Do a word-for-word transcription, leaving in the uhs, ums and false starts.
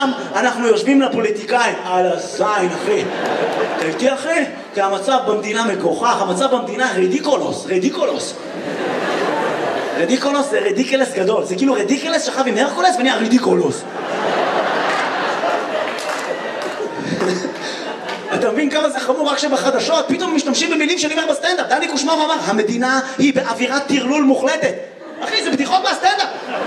אנחנו יושבים לפוליטיקאים על הזין, אחי. אתה איתי, אחי? כי המצב במדינה מגוחך, המצב במדינה רדיקולוס, רדיקולוס. רדיקולוס זה רדיקלס גדול, זה כאילו רדיקלס שכב עם הרקולס ונהיה רדיקולוס. אתה מבין כמה זה חמור רק שבחדשות פתאום משתמשים במילים שאני אומר בסטנדאפ. דני קושמר אמר, המדינה היא באווירת טרלול מוחלטת. אחי, זה בדיחות מהסטנדאפ.